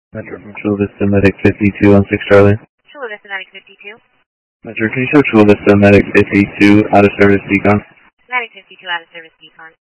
Metro from Chula Vista Medic 52 on 6 Charlie. Chula Vista Medic 52. Metro, can you show Chula Vista Medic 52 out of service decon? Medic 52 out of service decon.